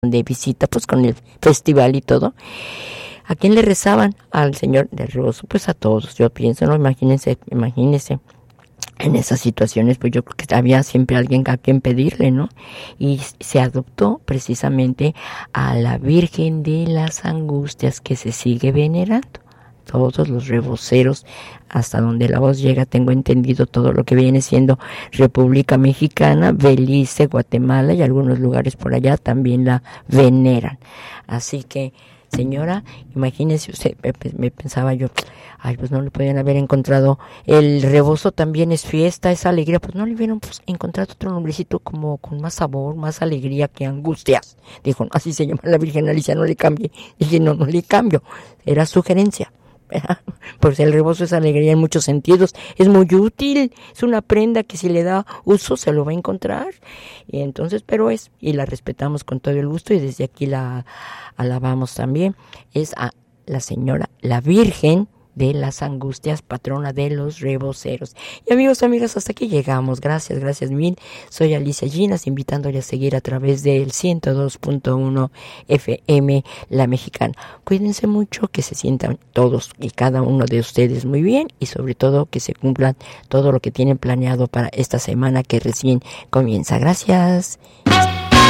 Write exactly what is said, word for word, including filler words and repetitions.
de visita, pues con el festival y todo. ¿A quién le rezaban? Al señor del rebozo, pues a todos, yo pienso, ¿no? Imagínense, imagínense. En esas situaciones, pues yo creo que había siempre alguien a quien pedirle, ¿no? Y se adoptó precisamente a la Virgen de las Angustias, que se sigue venerando. Todos los reboceros, hasta donde la voz llega, tengo entendido todo lo que viene siendo República Mexicana, Belice, Guatemala y algunos lugares por allá también la veneran. Así que, señora, imagínese usted, me pensaba yo, ay, pues no le podían haber encontrado, el rebozo también es fiesta, es alegría, pues no le hubieran pues, encontrado otro nombrecito como con más sabor, más alegría que angustias. Dijo, no, así se llama la Virgen Alicia, no le cambie. Dije, no, no le cambio, era sugerencia. Pues el rebozo es alegría en muchos sentidos, es muy útil, es una prenda que si le da uso se lo va a encontrar, y entonces, pero es, y la respetamos con todo el gusto y desde aquí la alabamos también, es a la señora, la Virgen de las Angustias, patrona de los reboceros. Y amigos, amigas, hasta aquí llegamos. Gracias, gracias mil. Soy Alicia Ginas, invitándole a seguir a través del ciento dos punto uno F M La Mexicana. Cuídense mucho, que se sientan todos y cada uno de ustedes muy bien y sobre todo que se cumplan todo lo que tienen planeado para esta semana que recién comienza. Gracias.